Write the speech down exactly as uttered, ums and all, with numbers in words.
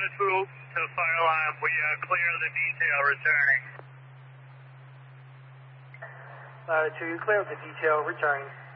Latitude to fire line. We are clear of the detail returning. Latitude, clear of the detail returning.